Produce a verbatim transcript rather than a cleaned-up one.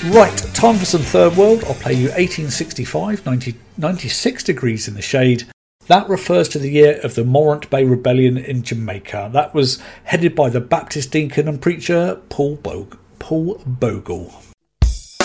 Right, time for some Third World. I'll play you eighteen sixty-five, ninety, ninety-six degrees in the shade. That refers to the year of the Morant Bay Rebellion in Jamaica. That was headed by the Baptist deacon and preacher Paul, Bog- Paul Bogle.